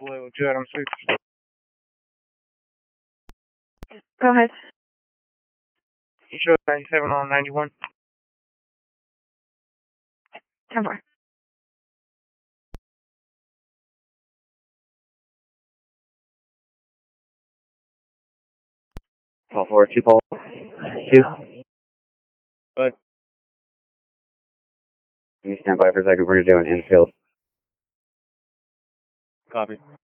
Blue, 2 Adam 6. Go ahead. You show 97 on 91. 10-4. Call for 2 Paul. 2. Good. Can you stand by for a second? We're going to do an infield. Copy.